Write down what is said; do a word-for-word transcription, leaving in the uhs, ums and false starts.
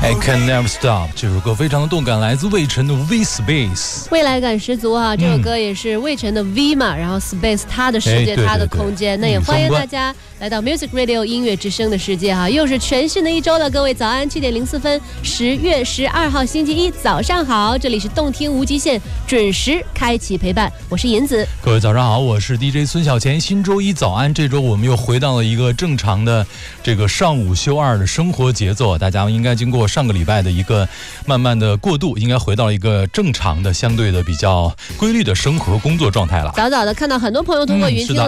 I Can Never Stop 这首歌非常的动感，来自魏晨的 V Space， 未来感十足啊！这首歌也是魏晨的 V 嘛，然后 Space 他的世界， 哎、对对对他的空间。那也欢迎大家来到 Music Radio 音乐之声的世界哈，又是全新的一周了。各位早安，七点零四分，十月十二号星期一早上好，这里是动听无极限，准时开启陪伴，我是银子。 各位早上好，我是 D J 孙小钱。新周一早安，这周我们又回到了一个正常的这个上午休二的生活节奏，大家应该经过上个礼拜的一个慢慢的过渡，应该回到了一个正常的、相对的比较规律的生活工作状态了。 早早的看到很多朋友通过云听的